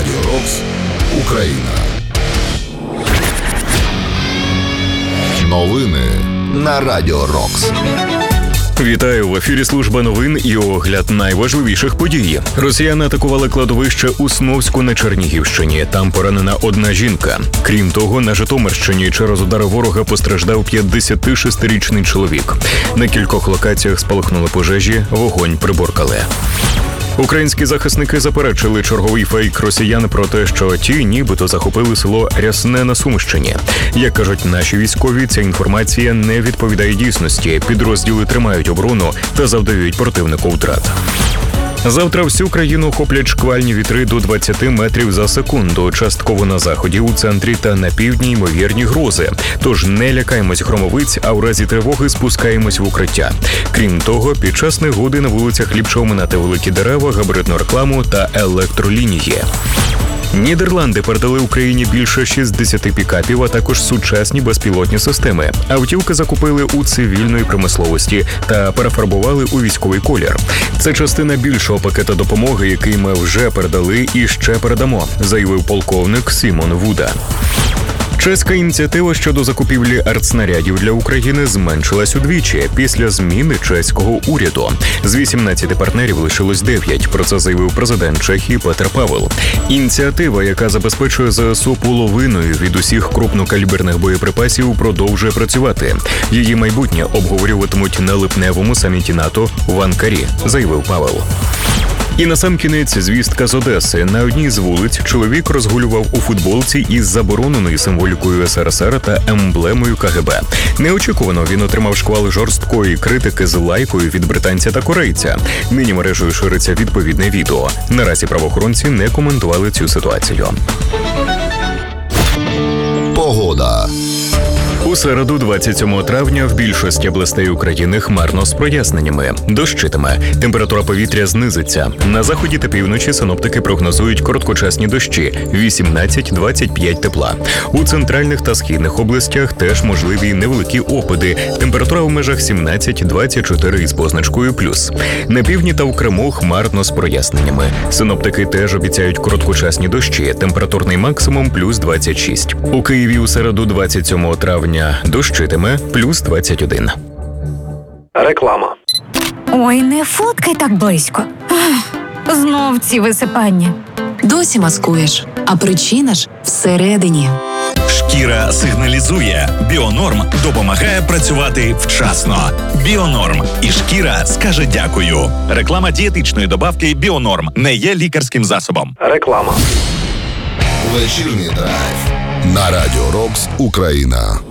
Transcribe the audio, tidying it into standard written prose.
Радіо Рокс Україна. Новини на Радіо Рокс. Вітаю, в ефірі служба новин і огляд найважливіших подій. Росіяни атакували кладовище у Сновську на Чернігівщині. Там поранена одна жінка. Крім того, на Житомирщині через удари ворога постраждав 56-річний чоловік. На кількох локаціях спалахнули пожежі, вогонь приборкали. Українські захисники заперечили черговий фейк росіян про те, що ті нібито захопили село Рясне на Сумщині. Як кажуть наші військові, ця інформація не відповідає дійсності. Підрозділи тримають оборону та завдають противнику втрат. Завтра всю країну охоплять шквальні вітри до 20 метрів за секунду. Частково на заході, у центрі та на півдні ймовірні грози. Тож не лякаємось громовиць, а в разі тривоги спускаємось в укриття. Крім того, під час негоди на вулицях ліпше оминати великі дерева, габаритну рекламу та електролінії. Нідерланди передали Україні більше 60 пікапів, а також сучасні безпілотні системи. Автівки закупили у цивільної промисловості та перефарбували у військовий колір. Це частина більшого пакета допомоги, який ми вже передали і ще передамо, заявив полковник Сімон Вуда. Чеська ініціатива щодо закупівлі артснарядів для України зменшилась удвічі після зміни чеського уряду. З 18 партнерів лишилось 9, про це заявив президент Чехії Петр Павел. Ініціатива, яка забезпечує ЗСУ половиною від усіх крупнокаліберних боєприпасів, продовжує працювати. Її майбутнє обговорюватимуть на липневому саміті НАТО в Анкарі, заявив Павел. І насамкінець звістка з Одеси. На одній з вулиць чоловік розгулював у футболці із забороненою символікою СРСР та емблемою КГБ. Неочікувано він отримав шквал жорсткої критики з лайкою від британця та корейця. Нині мережею шириться відповідне відео. Наразі правоохоронці не коментували цю ситуацію. Погода. У середу, 27 травня, в більшості областей України хмарно з проясненнями. Дощитиме. Температура повітря знизиться. На заході та півночі синоптики прогнозують короткочасні дощі – 18-25 тепла. У центральних та східних областях теж можливі невеликі опади. Температура в межах 17-24 із позначкою плюс. На півдні та в Криму хмарно з проясненнями. Синоптики теж обіцяють короткочасні дощі. Температурний максимум – плюс 26. У Києві у середу, 27 травня, дощитиме плюс 21. Реклама. Ой, не фоткай так близько. Знов ці висипання. Досі маскуєш, а причина ж всередині. Шкіра сигналізує. Біонорм допомагає працювати вчасно. Біонорм. І шкіра скаже дякую. Реклама дієтичної добавки Біонорм не є лікарським засобом. Реклама. Вечірній драйв на Радіо Рокс Україна.